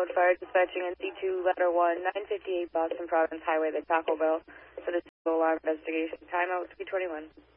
mode, fire dispatching NC2, letter 1, 958 Boston Province Highway, the Taco Bell, for the alarm investigation. Timeout 321.